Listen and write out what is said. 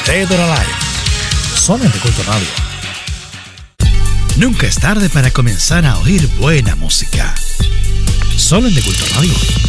Dead or Alive. Son en De Culto Radio. Nunca es tarde para comenzar a oír buena música. Solo en De Culto Radio.